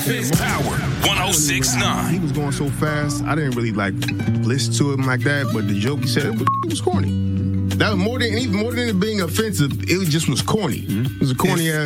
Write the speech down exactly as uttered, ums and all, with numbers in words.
Power one oh six point nine. He was going so fast, I didn't really like listen to him like that, but the joke he said, it was, it was corny. That was more than even more than it being offensive, it just was corny. It was a corny if, ass